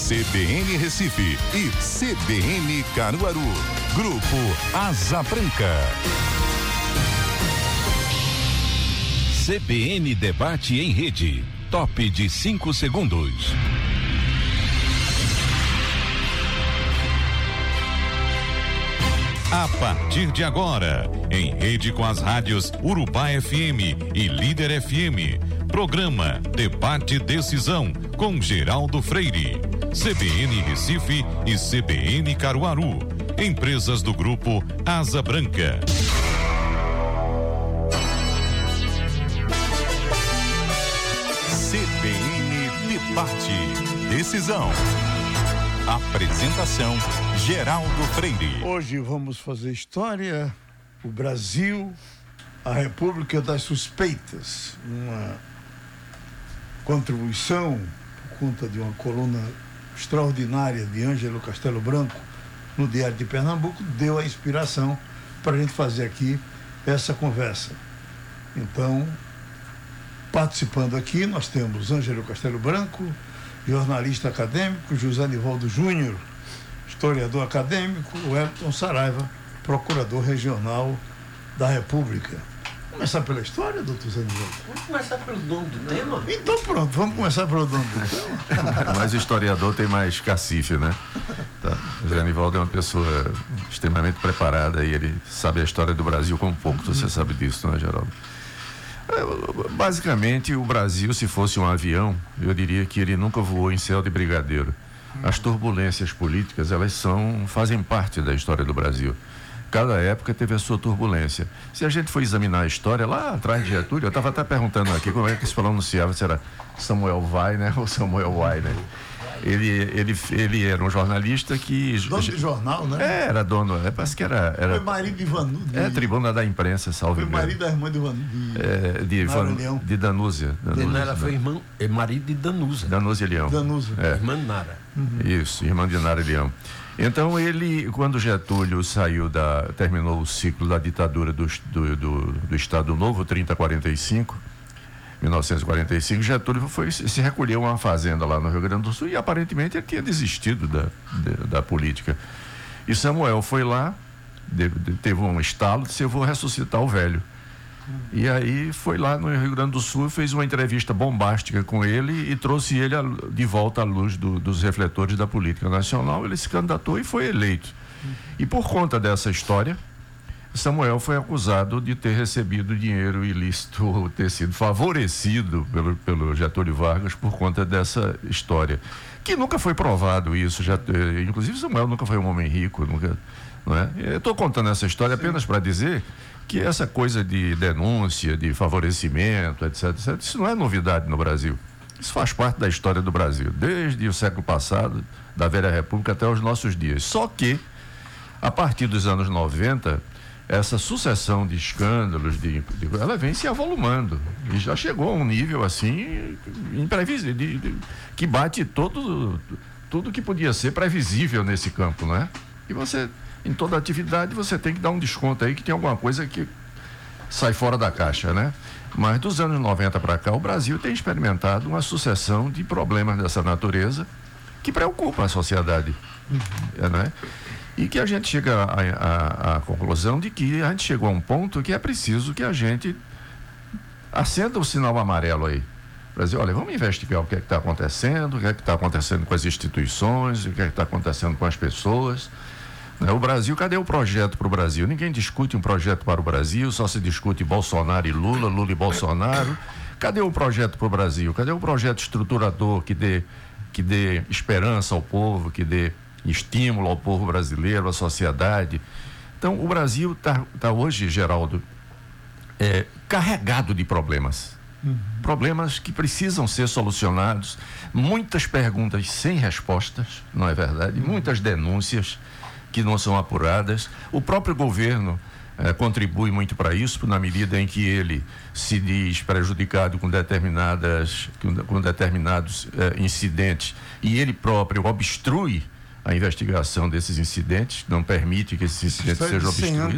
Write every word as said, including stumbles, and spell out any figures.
C B N Recife e C B N Caruaru. Grupo Asa Branca. C B N Debate em Rede. Top de cinco segundos. A partir de agora, em rede com as rádios Urubá F M e Líder F M, programa Debate Decisão com Geraldo Freire, C B N Recife e C B N Caruaru, empresas do grupo Asa Branca. C B N Debate Decisão. Apresentação Geraldo Freire. Hoje vamos fazer história, o Brasil, a República das Suspeitas, uma contribuição por conta de uma coluna extraordinária de Ângelo Castelo Branco no Diário de Pernambuco, deu a inspiração para a gente fazer aqui essa conversa. Então, participando aqui, nós temos Ângelo Castelo Branco, jornalista acadêmico, José Nivaldo Júnior, historiador acadêmico, o Elton Saraiva, procurador regional da República. Vamos começar pela história, doutor Zé Nivaldo? Vamos começar pelo dono do tema? Então pronto, vamos começar pelo dono do tema. Mas o historiador tem mais cacife, né? Tá. O Zé Nivaldo é uma pessoa extremamente preparada e ele sabe a história do Brasil como pouco, você hum. sabe disso, não é, Geraldo? Basicamente, o Brasil, se fosse um avião, eu diria que ele nunca voou em céu de brigadeiro. As turbulências políticas, elas são, fazem parte da história do Brasil. Cada época teve a sua turbulência. Se a gente for examinar a história, lá atrás de Getúlio, eu estava até perguntando aqui como é que se pronunciava, se era Samuel Weiner ou Samuel Weiner. Ele, ele, ele era um jornalista que... Dono de jornal, né? É, era dono, é, parece que era... era Foi marido de Vanu. De... É, tribuna da imprensa, salve. Foi marido da irmã de Vanu. De, é, de, Van, de Danúzia. Danúzia Nara foi irmã, é marido de Danusa. Danúzia Leão. Danúzia. É. Irmã de Nara. Uhum. Isso, irmã de Nara Leão. Então ele, quando Getúlio saiu da... terminou o ciclo da ditadura do, do, do, do Estado Novo, trinta a quarenta e cinco... mil novecentos e quarenta e cinco, Getúlio foi, se recolheu a uma fazenda lá no Rio Grande do Sul e aparentemente ele tinha desistido da, de, da política. E Samuel foi lá, de, de, teve um estalo, disse: eu vou ressuscitar o velho. E aí foi lá no Rio Grande do Sul, fez uma entrevista bombástica com ele e trouxe ele a, de volta à luz do, dos refletores da política nacional. Ele se candidatou e foi eleito. E por conta dessa história, Samuel foi acusado de ter recebido dinheiro ilícito, ou ter sido favorecido pelo, pelo Getúlio Vargas por conta dessa história, que nunca foi provado isso. Já, inclusive Samuel nunca foi um homem rico, nunca, não é? Eu estou contando essa história apenas para dizer que essa coisa de denúncia, de favorecimento, etc, etc, isso não é novidade no Brasil. Isso faz parte da história do Brasil, desde o século passado, da velha República até os nossos dias. Só que, a partir dos anos noventa, essa sucessão de escândalos, de, de, ela vem se avolumando e já chegou a um nível assim imprevisível, de, de, que bate todo, tudo que podia ser previsível nesse campo, não é? E você, em toda atividade, você tem que dar um desconto aí que tem alguma coisa que sai fora da caixa, né? Mas dos anos noventa para cá, o Brasil tem experimentado uma sucessão de problemas dessa natureza que preocupa a sociedade, uhum. né? E que a gente chega à conclusão de que a gente chegou a um ponto que é preciso que a gente acenda o sinal amarelo aí. Para dizer, olha, vamos investigar o que é que está acontecendo, o que é que está acontecendo com as instituições, o que é que está acontecendo com as pessoas. Né? O Brasil, cadê o projeto para o Brasil? Ninguém discute um projeto para o Brasil, só se discute Bolsonaro e Lula, Lula e Bolsonaro. Cadê o projeto para o Brasil? Cadê o projeto estruturador que dê, que dê esperança ao povo, que dê estímulo ao povo brasileiro, à sociedade? Então, o Brasil está tá hoje, Geraldo, é, carregado de problemas. Uhum. Problemas que precisam ser solucionados, muitas perguntas sem respostas, não é verdade? Uhum. Muitas denúncias que não são apuradas. O próprio governo é, contribui muito para isso, na medida em que ele se diz prejudicado com determinadas, com, com determinados é, incidentes, e ele próprio obstrui a investigação desses incidentes, não permite que esses incidentes sejam obstruídos.